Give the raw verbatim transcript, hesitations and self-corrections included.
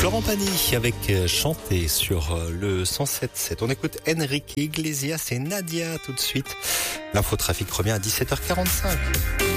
Florent Pagny avec Chanter sur le cent sept sept. On écoute Enrique Iglesias et Nadia tout de suite. L'infotrafic revient à dix-sept heures quarante-cinq.